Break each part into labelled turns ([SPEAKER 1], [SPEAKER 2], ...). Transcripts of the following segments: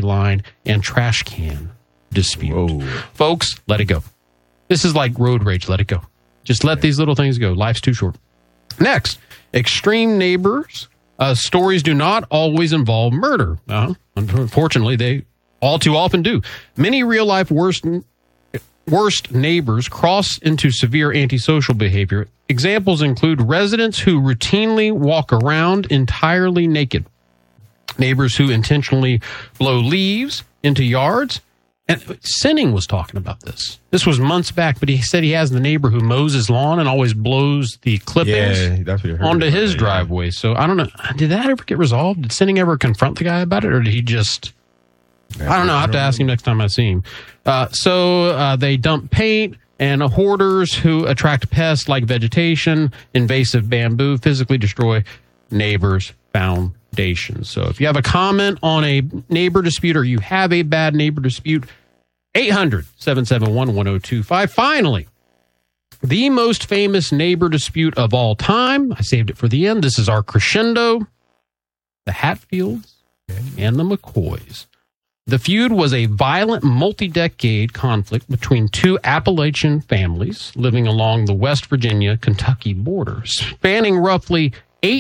[SPEAKER 1] utility line and trash can dispute.
[SPEAKER 2] Whoa.
[SPEAKER 1] Folks, let it go. This is like road rage. Let it go. Just let these little things go. Life's too short. Next, extreme neighbors. Stories do not always involve murder. Unfortunately, they all too often do. Many real-life worst neighbors cross into severe antisocial behavior. Examples include residents who routinely walk around entirely naked, neighbors who intentionally blow leaves into yards. And Sinning was talking about this. This was months back, but he said he has the neighbor who mows his lawn and always blows the clippings onto his driveway. So I don't know. Did that ever get resolved? Did Sinning ever confront the guy about it, or did he just... I don't know. I have to ask him next time I see him. So they dump paint, and hoarders who attract pests like vegetation, invasive bamboo, physically destroy neighbors' foundations. So if you have a comment on a neighbor dispute or you have a bad neighbor dispute, 800-771-1025. Finally, the most famous neighbor dispute of all time. I saved it for the end. This is our crescendo. The Hatfields and the McCoys. The feud was a violent multi-decade conflict between two Appalachian families living along the West Virginia-Kentucky border, spanning roughly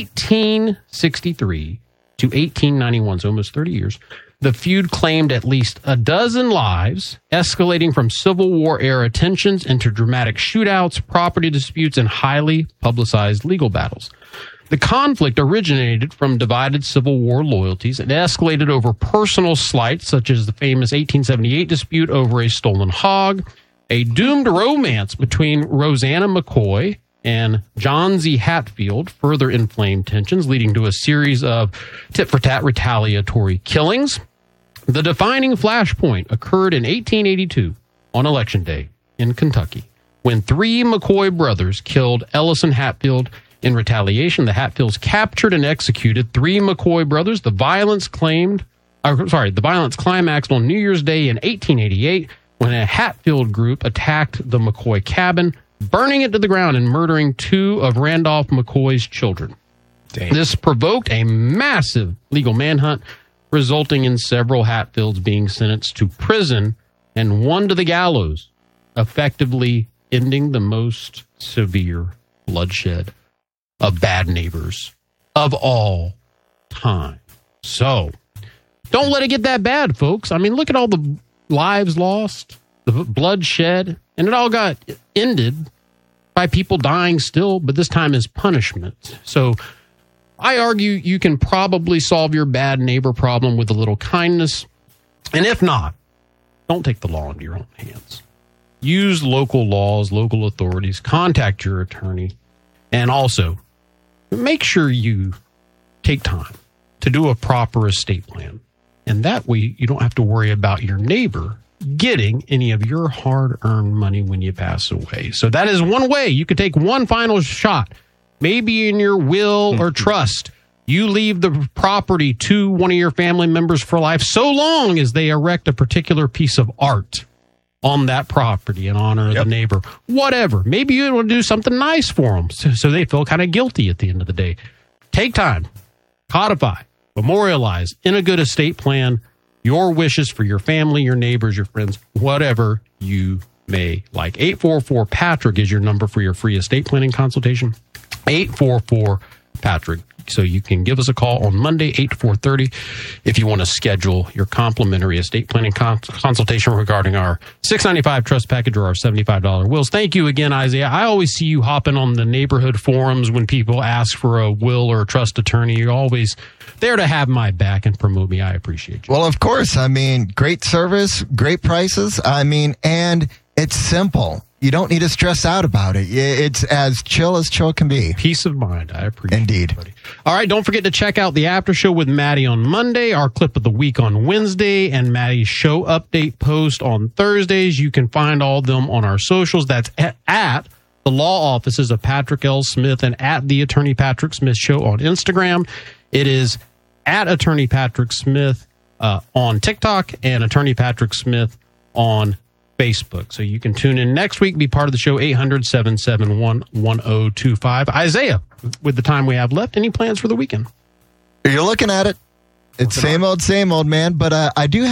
[SPEAKER 1] 1863 to 1891, so almost 30 years. The feud claimed at least a dozen lives, escalating from Civil War-era tensions into dramatic shootouts, property disputes, and highly publicized legal battles. The conflict originated from divided Civil War loyalties and escalated over personal slights, such as the famous 1878 dispute over a stolen hog, a doomed romance between Rosanna McCoy and John Z. Hatfield further inflamed tensions, leading to a series of tit-for-tat retaliatory killings. The defining flashpoint occurred in 1882 on Election Day in Kentucky, when three McCoy brothers killed Ellison Hatfield. In retaliation, the Hatfields captured and executed three McCoy brothers. The violence climaxed on New Year's Day in 1888 when a Hatfield group attacked the McCoy cabin, burning it to the ground and murdering two of Randolph McCoy's children. Dang. This provoked a massive legal manhunt, resulting in several Hatfields being sentenced to prison and one to the gallows, effectively ending the most severe bloodshed of bad neighbors of all time. So, don't let it get that bad, folks. I mean, look at all the lives lost, the bloodshed, and it all got ended by people dying still, but this time as punishment. So, I argue you can probably solve your bad neighbor problem with a little kindness. And if not, don't take the law into your own hands. Use local laws, local authorities, contact your attorney, and also make sure you take time to do a proper estate plan. And that way you don't have to worry about your neighbor getting any of your hard-earned money when you pass away. So that is one way you could take one final shot. Maybe in your will or trust, you leave the property to one of your family members for life, so long as they erect a particular piece of art on that property in honor of the neighbor. Whatever. Maybe you want to do something nice for them so they feel kind of guilty at the end of the day. Take time, codify, memorialize in a good estate plan your wishes for your family, your neighbors, your friends, whatever you may like. 844-PATRICK is your number for your free estate planning consultation. 844-PATRICK. So you can give us a call on Monday, 8 to 4:30, if you want to schedule your complimentary estate planning consultation regarding our $695 trust package or our $75 wills. Thank you again, Isaiah. I always see you hopping on the neighborhood forums when people ask for a will or a trust attorney. You're always there to have my back and promote me. I appreciate you.
[SPEAKER 3] Well, of course. I mean, great service, great prices. I mean, and it's simple. You don't need to stress out about it. It's as chill can be.
[SPEAKER 1] Peace of mind. I appreciate it.
[SPEAKER 3] Indeed.
[SPEAKER 1] Buddy. All right, don't forget to check out the after show with Maddie on Monday, our clip of the week on Wednesday, and Maddie's show update post on Thursdays. You can find all of them on our socials. That's at the law offices of Patrick L. Smith and at the Attorney Patrick Smith Show on Instagram. It is at Attorney Patrick Smith on TikTok and Attorney Patrick Smith on Facebook. So you can tune in next week, be part of the show, 800-771-1025. Isaiah, with the time we have left, any plans for the weekend?
[SPEAKER 3] You're looking at it. It's same old, man. But I do